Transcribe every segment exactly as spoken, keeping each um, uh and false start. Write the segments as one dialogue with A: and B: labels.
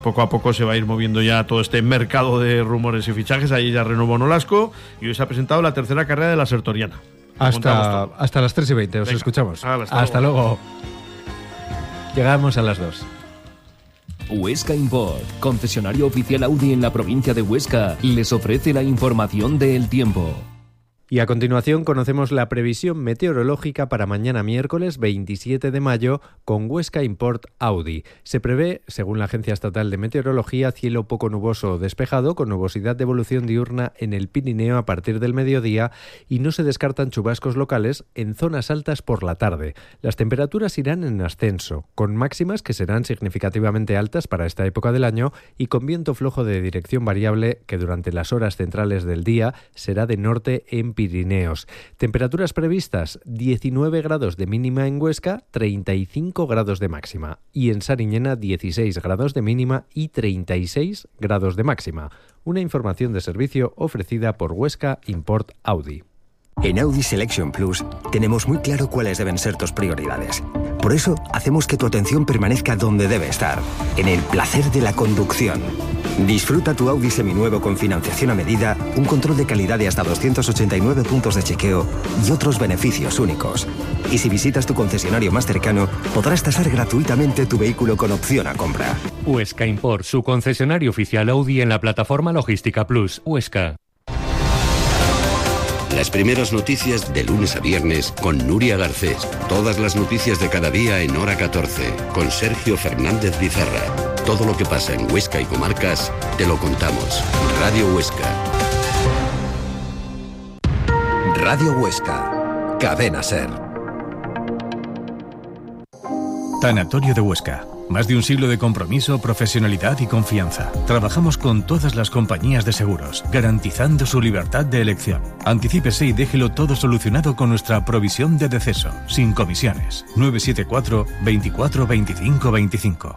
A: Poco a poco se va a ir moviendo ya todo este mercado de rumores y fichajes. Ahí ya renovó Nolasco y hoy se ha presentado la tercera carrera de la Sertoriana.
B: Hasta, hasta las tres y veinte, os Venga, escuchamos. Hasta, hasta luego. luego. Llegamos a las dos.
C: Huesca Import, concesionario oficial Audi en la provincia de Huesca, les ofrece la información del tiempo.
B: Y a continuación conocemos la previsión meteorológica para mañana miércoles veintisiete de mayo con Huesca Import Audi. Se prevé, según la Agencia Estatal de Meteorología, cielo poco nuboso o despejado con nubosidad de evolución diurna en el Pirineo a partir del mediodía y no se descartan chubascos locales en zonas altas por la tarde. Las temperaturas irán en ascenso, con máximas que serán significativamente altas para esta época del año y con viento flojo de dirección variable que durante las horas centrales del día será de norte en Pirineos. Temperaturas previstas: diecinueve grados de mínima en Huesca, treinta y cinco grados de máxima. Y en Sariñena, dieciséis grados de mínima y treinta y seis grados de máxima. Una información de servicio ofrecida por Huesca Import Audi.
D: En Audi Selection Plus tenemos muy claro cuáles deben ser tus prioridades. Por eso hacemos que tu atención permanezca donde debe estar, en el placer de la conducción. Disfruta tu Audi seminuevo con financiación a medida, un control de calidad de hasta doscientos ochenta y nueve puntos de chequeo y otros beneficios únicos. Y si visitas tu concesionario más cercano, podrás tasar gratuitamente tu vehículo con opción a compra.
E: Huesca Import, su concesionario oficial Audi en la plataforma Logística Plus, Huesca.
F: Las primeras noticias de lunes a viernes con Nuria Garcés. Todas las noticias de cada día en hora catorce con Sergio Fernández Vizarra. Todo lo que pasa en Huesca y comarcas te lo contamos. Radio Huesca.
G: Radio Huesca. Cadena Ser.
H: Tanatorio de Huesca. Más de un siglo de compromiso, profesionalidad y confianza. Trabajamos con todas las compañías de seguros, garantizando su libertad de elección. Anticípese y déjelo todo solucionado con nuestra provisión de deceso, sin comisiones. nueve siete cuatro, veinticuatro, veinticinco, veinticinco.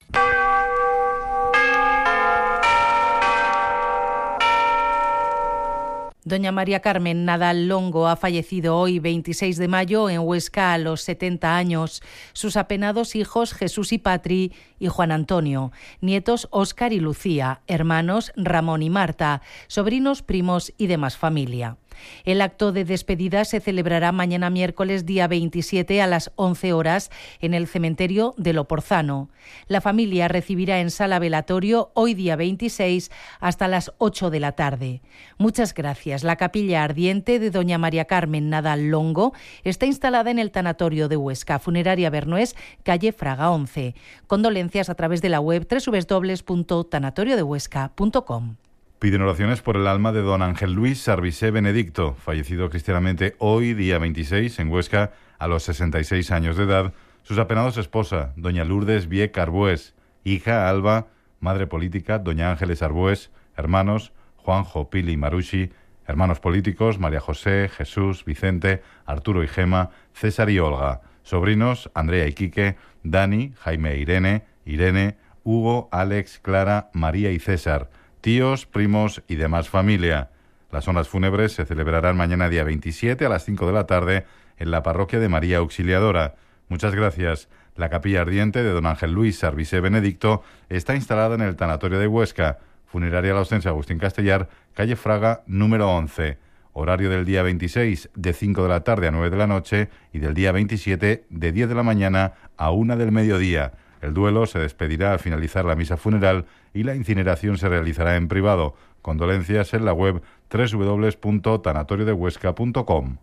I: Doña María Carmen Nadal Longo ha fallecido hoy, veintiséis de mayo, en Huesca a los setenta años. Sus apenados hijos Jesús y Patri y Juan Antonio, nietos Óscar y Lucía, hermanos Ramón y Marta, sobrinos, primos y demás familia. El acto de despedida se celebrará mañana miércoles día veintisiete a las once horas en el cementerio de Loporzano. La familia recibirá en sala velatorio hoy día veintiséis hasta las ocho de la tarde. Muchas gracias. La capilla ardiente de Doña María Carmen Nadal Longo está instalada en el tanatorio de Huesca, Funeraria Bernués, calle Fraga once. Condolencias a través de la web doble u doble u doble u punto tanatorio de huesca punto com.
J: Piden oraciones por el alma de don Ángel Luis Sarvisé Benedicto, fallecido cristianamente hoy, día veintiséis, en Huesca, a los sesenta y seis años de edad. Sus apenados esposa, doña Lourdes Vieck Arbués, hija Alba, madre política, doña Ángeles Arbués, hermanos Juanjo, Pili y Marushi, hermanos políticos, María José, Jesús, Vicente, Arturo y Gema, César y Olga, sobrinos, Andrea y Quique, Dani, Jaime e Irene, Irene, Hugo, Alex, Clara, María y César, tíos, primos y demás familia. Las honras fúnebres se celebrarán mañana día veintisiete a las cinco de la tarde en la parroquia de María Auxiliadora. Muchas gracias. La capilla ardiente de don Ángel Luis Sarvisé Benedicto está instalada en el tanatorio de Huesca, Funeraria La Ostense Agustín Castellar, calle Fraga número once. Horario del día veintiséis de cinco de la tarde a nueve de la noche y del día veintisiete de diez de la mañana a una del mediodía. El duelo se despedirá al finalizar la misa funeral y la incineración se realizará en privado. Condolencias en la web doble u doble u doble u punto tanatorio de huesca punto com.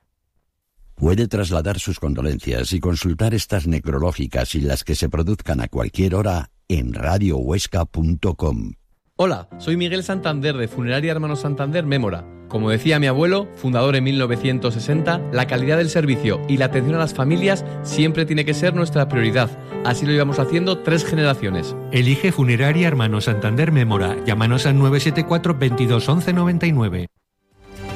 K: Puede trasladar sus condolencias y consultar estas necrológicas y las que se produzcan a cualquier hora en radio huesca punto com.
L: Hola, soy Miguel Santander de Funeraria Hermanos Santander Mémora. Como decía mi abuelo, fundador en mil novecientos sesenta, la calidad del servicio y la atención a las familias siempre tiene que ser nuestra prioridad. Así lo llevamos haciendo tres generaciones.
M: Elige Funeraria Hermanos Santander Mémora. Llámanos al nueve siete cuatro, veintidós, once, noventa y nueve.